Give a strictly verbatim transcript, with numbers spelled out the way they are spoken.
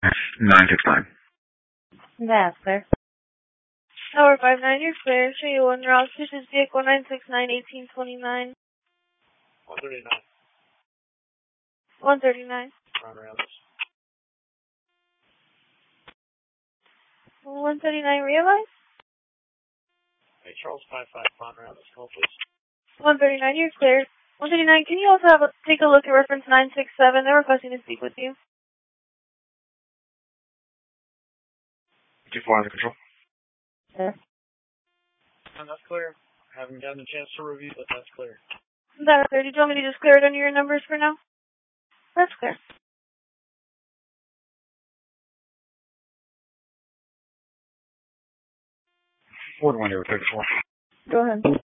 nine six nine. That's clear. Tower five nine, you're clear. Show you one route. This is vehicle nine six nine, eighteen twenty-nine. one thirty-nine. one thirty-nine. Ron Ramos. one thirty-nine, realize? Hey, Charles five five, Ron Ramos. Call, please. one thirty-nine, you're clear. one thirty-nine, can you also have a, take a look at reference nine six seven? They're requesting to speak with you. two four under control. Sir. And that's clear. Haven't gotten a chance to review, but that's clear. That's clear. Did you want me to just clear it under your numbers for now? That's clear. Ford window thirty-four. Go ahead.